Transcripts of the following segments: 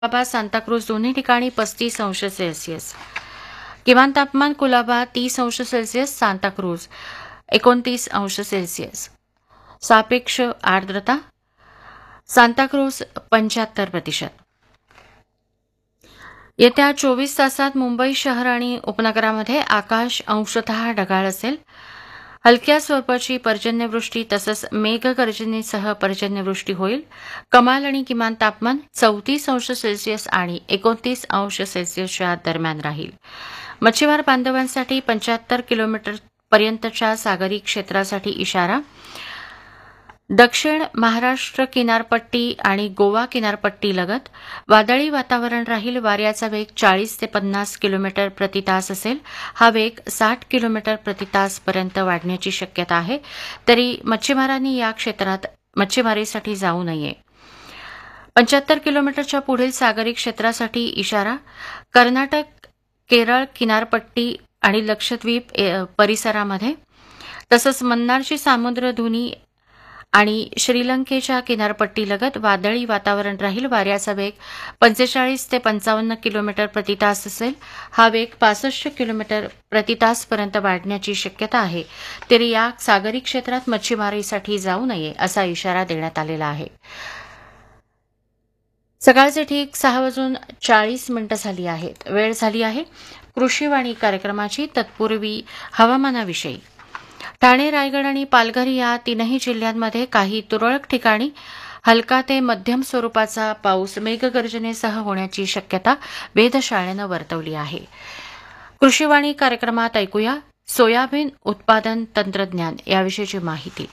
कुलाबा सांताक्रूज दोन्ही ठिकाणी 35°C. किमान तापमान कुलाबा 30°C, सांताक्रूज 29°C. सापेक्ष आर्द्रता सांताक्रूज 75%. येत्या 24 तासात मुंबई शहर आणि उपनगरामध्ये आकाश अंशतः ढगाळ असेल. हलक्या स्वरूपाची पर्जन्यवृष्टी तसंच मेघगर्जनेसह पर्जन्यवृष्टी होईल. कमाल आणि किमान तापमान 34°C आणि 29°C दरम्यान राहील. मच्छीमार बांधवांसाठी 75 किलोमीटर पर्यंतच्या सागरी क्षेत्रासाठी इशारा. दक्षिण महाराष्ट्र किनारपट्टी आणि गोवा किनारपट्टी लगत वादळी वातावरण राहील. वाऱ्याचा वेग 40 ते 50 किलोमीटर प्रति तास असेल. हा वेग 60 किलोमीटर प्रति तास पर्यंत वाढण्याची शक्यता आहे. तरी मच्छीमारांनी या क्षेत्रात मच्छीमारीसाठी जाऊ नये. 75 किलोमीटरच्या पुढील सागरी क्षेत्रासाठी इशारा. कर्नाटक, केरळ किनारपट्टी आणि लक्षद्वीप परिसरामध्ये तसंच मन्नारची सामुद्रधुनी आणि श्रीलंकेच्या किनारपट्टीलगत वादळी वातावरण राहील. वाऱ्याचा वेग 45 ते 55 किलोमीटर प्रति तास असेल. हा वेग 65 किलोमीटर प्रति तास पर्यंत वाढण्याची शक्यता आहे. तरी या सागरी क्षेत्रात मच्छीमारीसाठी जाऊ नये असा इशारा देण्यात आलेला आहे. सकाळचे ठीक 6:40 झाली आहेत. वेळ झाली आहे कृषीवाणी कार्यक्रमाची. तत्पूर्वी हवामानाविषयी. ठाणे, रायगड आणि पालघर या तीनही जिल्ह्यांमध्ये काही तुरळक ठिकाणी हलका ते मध्यम स्वरूपाचा पाऊस मेघगर्जनेसह होण्याची शक्यता वेधशाळेनं वर्तवली आहे. कृषीवाणी कार्यक्रमात ऐकूया सोयाबीन उत्पादन तंत्रज्ञान याविषयीची माहिती.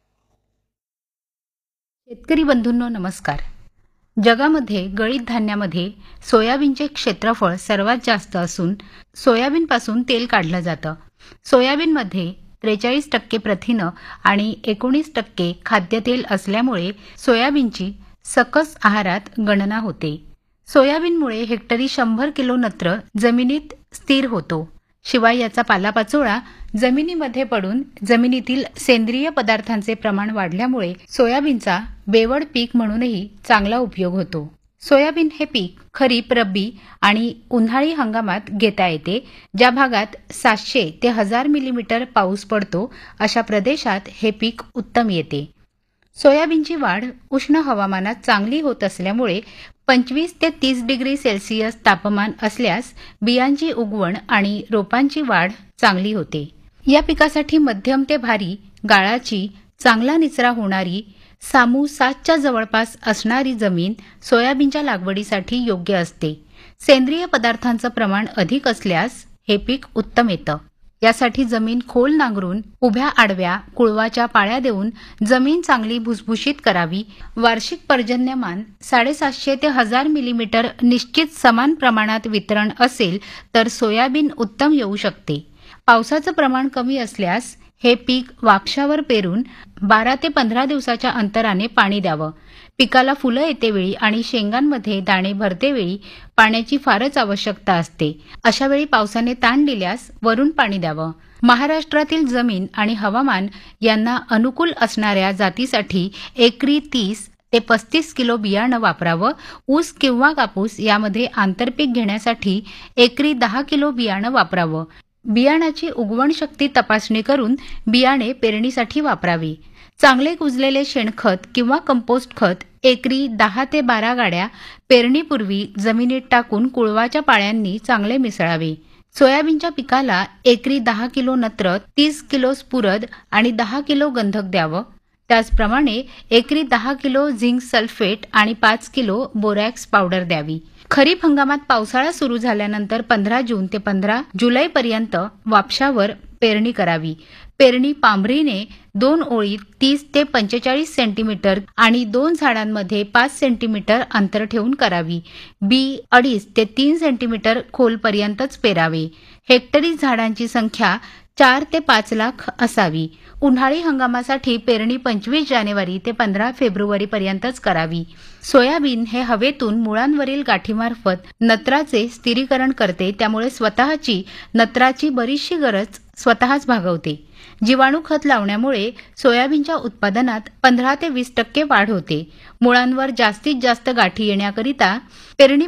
शेतकरी बंधूंनो नमस्कार. जगामध्ये गळीत धान्यामध्ये सोयाबीनचे क्षेत्रफळ सर्वात जास्त असून सोयाबीनपासून तेल काढलं जातं. सोयाबीनमध्ये 43% प्रथिनं आणि 19% खाद्यतेल असल्यामुळे सोयाबीनची सकस आहारात गणना होते. सोयाबीनमुळे हेक्टरी 100 किलो नत्र जमिनीत स्थिर होतो. शिवाय याचा पालापाचोळा जमिनीमध्ये पडून जमिनीतील सेंद्रिय पदार्थांचे प्रमाण वाढल्यामुळे सोयाबीनचा बेवड पीक म्हणूनही चांगला उपयोग होतो. सोयाबीन हे पीक खरीप, रब्बी आणि उन्हाळी हंगामात घेता येते. ज्या भागात 700 ते 1000 मिलीमीटर पाऊस पडतो अशा प्रदेशात हे पीक उत्तम येते. सोयाबीनची वाढ उष्ण हवामानात चांगली होत असल्यामुळे 25 ते 30°C तापमान असल्यास बियांची उगवण आणि रोपांची वाढ चांगली होते. या पिकासाठी मध्यम ते भारी गाळाची चांगला निचरा होणारी सामू 7च्या जवळपास असणारी जमीन सोयाबीनच्या लागवडीसाठी योग्य असते. सेंद्रिय पदार्थांचं प्रमाण अधिक असल्यास हे पीक उत्तम येतं. यासाठी जमीन खोल नांगरून उभ्या आडव्या कुळवाच्या पाळ्या देऊन जमीन चांगली भुसभुशीत करावी. वार्षिक पर्जन्यमान 750 ते 1000 मिलीमीटर निश्चित समान प्रमाणात वितरण असेल तर सोयाबीन उत्तम येऊ शकते. पावसाचं प्रमाण कमी असल्यास हे पीक वापशावर पेरून 12 ते 15 दिवसाच्या अंतराने पाणी द्यावं. पिकाला फुलं येतेवेळी आणि शेंगांमध्ये दाणे भरतेवेळी पाण्याची फारच आवश्यकता असते. अशावेळी पावसाने ताण दिल्यास वरून पाणी द्यावं. महाराष्ट्रातील जमीन आणि हवामान यांना अनुकूल असणाऱ्या जातीसाठी एकरी 30 ते 35 किलो बियाणं वापरावं. ऊस किंवा कापूस यामध्ये आंतरपीक घेण्यासाठी एकरी 10 किलो बियाणं वापरावं. बियाणाची उगवण शक्ती तपासणी करून बियाणे पेरणीसाठी वापरावी. चांगले कुजलेले शेणखत किंवा कंपोस्ट खत एकरी 10 ते 12 गाड्या पेरणीपूर्वी जमिनीत टाकून कुळवाच्या पाळ्यांनी चांगले मिसळावे. सोयाबीनच्या पिकाला एकरी 10 किलो नत्र, 30 किलो स्फुरद आणि 10 किलो गंधक द्यावं. त्याचप्रमाणे एकरी 10 किलो झिंक सल्फेट आणि 5 किलो बोरॅक्स पावडर द्यावी. खरीप हंगामात पावसाळा सुरू झाल्यानंतर 15 जून ते 15 जुलैपर्यंत वापशावर पेरणी करावी. पेरणी पांभरीने 2 ओळीत 30 ते 45 सेंटीमीटर आणि 2 झाडांमध्ये 5 सेंटीमीटर अंतर ठेवून करावी. बी 2.5 ते 3 सेंटीमीटर खोलपर्यंतच पेरावे. हेक्टरी झाडांची संख्या 4 ते 5 लाख असावी. उन्हाळी हंगामासाठी पेरणी 25 जानेवारी ते 15 फेब्रुवारीपर्यंतच करावी. सोयाबीन हे हवेतून मुळांवरील गाठीमार्फत नत्राचे स्थिरीकरण करते. त्यामुळे स्वतःची नत्राची बरीचशी गरज स्वतःच भागवते. जीवाणू खत लावण्यामुळे सोयाबीनच्या उत्पादनात 15 ते 20% वाढ होते. मुळांवर जास्तीत जास्त गाठी येण्याकरिता पेरणी